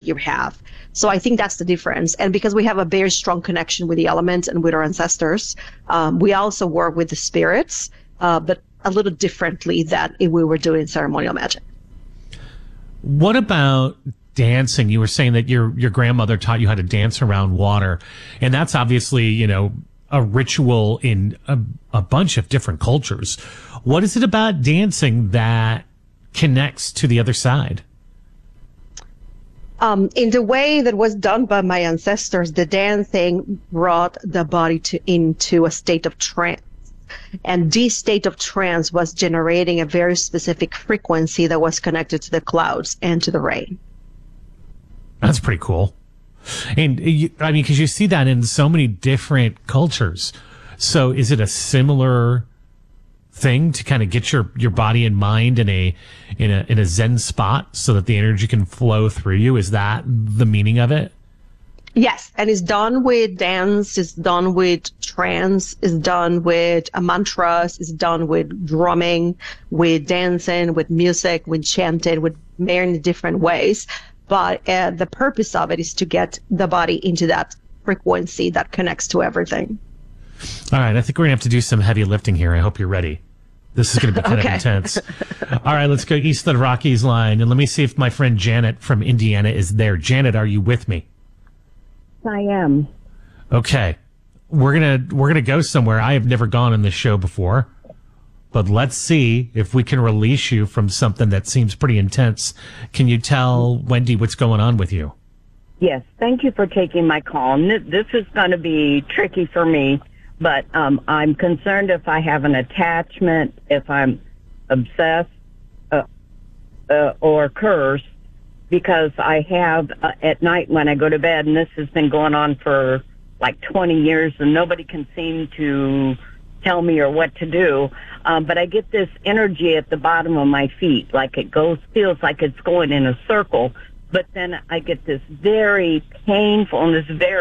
you have. So I think that's the difference. And because we have a very strong connection with the elements and with our ancestors, we also work with the spirits, but a little differently than if we were doing ceremonial magic. What about dancing? You were saying that your grandmother taught you how to dance around water, and that's obviously, you know, a ritual in a bunch of different cultures. What is it about dancing that connects to the other side? In the way that was done by my ancestors, the dancing brought the body into a state of trance. And this state of trance was generating a very specific frequency that was connected to the clouds and to the rain. That's pretty cool. And I mean, because you see that in so many different cultures. So is it a similar thing to kind of get your body and mind in a Zen spot so that the energy can flow through you? Is that the meaning of it? Yes, and it's done with dance, it's done with trance, it's done with mantras, it's done with drumming, with dancing, with music, with chanting, with many different ways. But the purpose of it is to get the body into that frequency that connects to everything. All right, I think we're going to have to do some heavy lifting here. I hope you're ready. This is going to be kind of intense. All right, let's go east of the Rockies line, and let me see if my friend Janet from Indiana is there. Janet, are you with me? I am. Okay. We're gonna go somewhere. I have never gone on this show before, but let's see if we can release you from something that seems pretty intense. Can you tell Wendy what's going on with you? Yes. Thank you for taking my call. This is going to be tricky for me, but I'm concerned if I have an attachment, if I'm obsessed or cursed. Because I have at night when I go to bed, and this has been going on for like 20 years, and nobody can seem to tell me or what to do. But I get this energy at the bottom of my feet, like feels like it's going in a circle. But then I get this very painful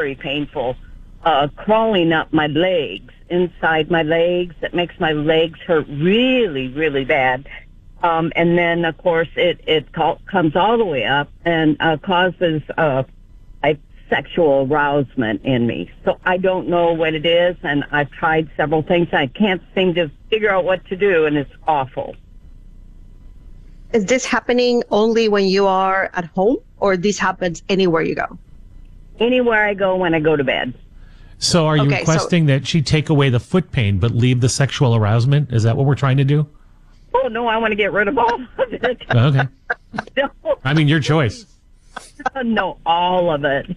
crawling up my legs, inside my legs. That makes my legs hurt really, really bad. And then, of course, it comes all the way up and causes sexual arousement in me. So I don't know what it is, and I've tried several things. I can't seem to figure out what to do, and it's awful. Is this happening only when you are at home, or this happens anywhere you go? Anywhere I go when I go to bed. So are you requesting that she take away the foot pain but leave the sexual arousement? Is that what we're trying to do? Oh, no, I want to get rid of all of it. Okay. No. I mean, your choice. No, all of it.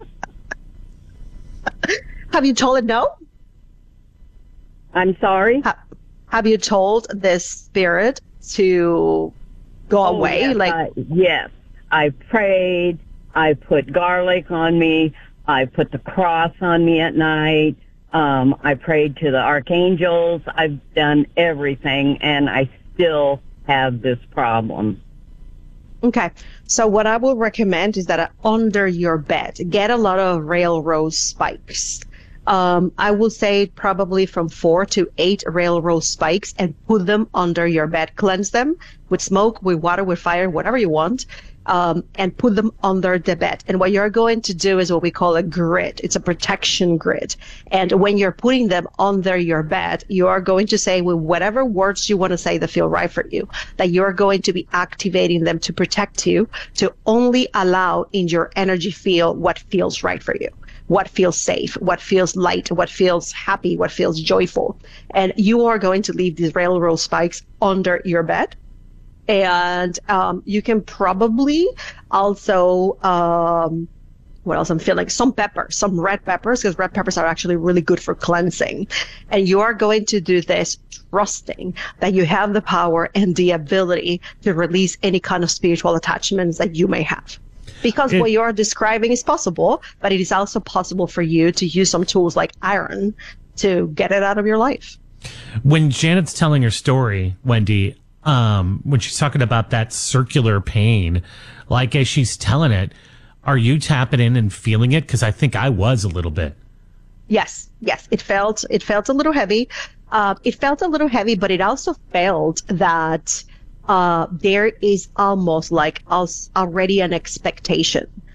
Have you told it no? I'm sorry? Have you told this spirit to go away? Yes, yes. I prayed. I put garlic on me. I put the cross on me at night. I prayed to the archangels. I've done everything, and I still have this problem. Okay. So what I will recommend is that under your bed, get a lot of railroad spikes. I will say probably from 4 to 8 railroad spikes, and put them under your bed. Cleanse them with smoke, with water, with fire, whatever you want. And put them under the bed. And what you're going to do is what we call a grid. It's a protection grid. And when you're putting them under your bed, you are going to say with whatever words you want to say that feel right for you, that you're going to be activating them to protect you, to only allow in your energy field what feels right for you, what feels safe, what feels light, what feels happy, what feels joyful. And you are going to leave these railroad spikes under your bed. And you can probably also, what else I'm feeling? Some peppers, some red peppers, because red peppers are actually really good for cleansing. And you are going to do this trusting that you have the power and the ability to release any kind of spiritual attachments that you may have. Because what you are describing is possible, but it is also possible for you to use some tools like iron to get it out of your life. When Janet's telling her story, Wendy, when she's talking about that circular pain, like as she's telling it, are you tapping in and feeling it? Because I think I was a little bit. Yes. It felt a little heavy. It felt a little heavy, but it also felt that there is almost like already an expectation.